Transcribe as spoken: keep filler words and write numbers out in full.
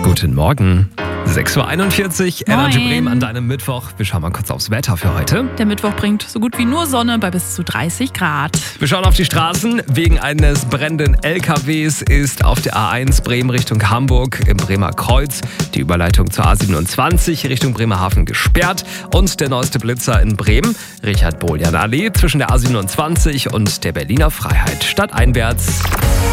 Guten Morgen. sechs Uhr einundvierzig, Energy Moin. Bremen an deinem Mittwoch. Wir schauen mal kurz aufs Wetter für heute. Der Mittwoch bringt so gut wie nur Sonne bei bis zu dreißig Grad. Wir schauen auf die Straßen. Wegen eines brennenden L K Ws ist auf der A eins Bremen Richtung Hamburg im Bremer Kreuz die Überleitung zur A siebenundzwanzig Richtung Bremerhaven gesperrt. Und der neueste Blitzer in Bremen, Richard-Bohljan-Allee zwischen der A siebenundzwanzig und der Berliner Freiheit stadteinwärts.